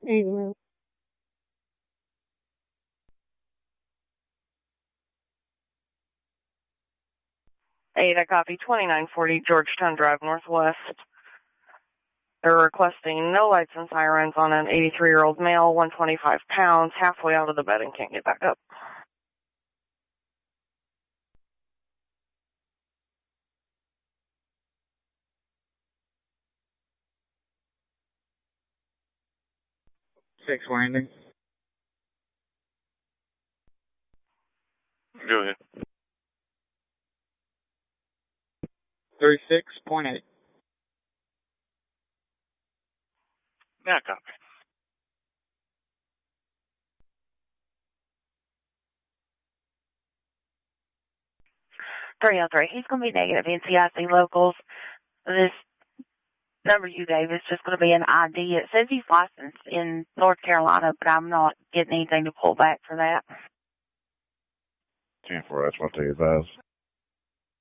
Amen. Ada, copy 2940 Georgetown Drive Northwest. They're requesting no lights and sirens on an 83-year-old male, 125 pounds, halfway out of the bed and can't get back up. Six landing. Go ahead. 36.8. Now copy. He's going to be negative NCIC locals. This number you gave is just going to be an ID. It says he's licensed in North Carolina, but I'm not getting anything to pull back for that. 10-4, that's what they advise.